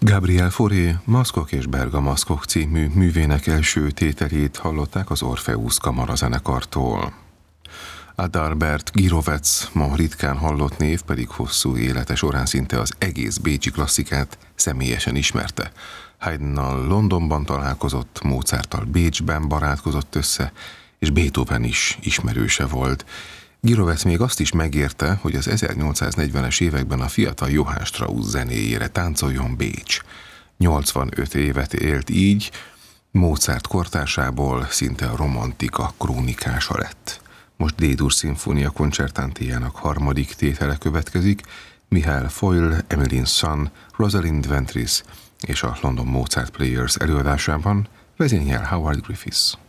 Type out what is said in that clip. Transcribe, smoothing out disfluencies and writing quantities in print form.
Gabriel Fauré Maszkok és Bergamaszkok című művének első tételét hallották az Orpheus kamarazenekartól. Adalbert Gyirovec, ma ritkán hallott név, pedig hosszú élete során szinte az egész bécsi klasszikát személyesen ismerte. Haydnnal Londonban találkozott, Mozarttal Bécsben barátkozott össze, és Beethoven is ismerőse volt. Gyirovec még azt is megérte, hogy az 1840-es években a fiatal Johann Strauss zenéjére táncoljon Bécs. 85 évet élt így, Mozart kortársából szinte a romantika krónikása lett. Most D-dur szimfónia koncertantéjának harmadik tétele következik, Michael Foyle, Emmeline Sun, Rosalind Ventris és a London Mozart Players előadásában vezényel Howard Griffiths.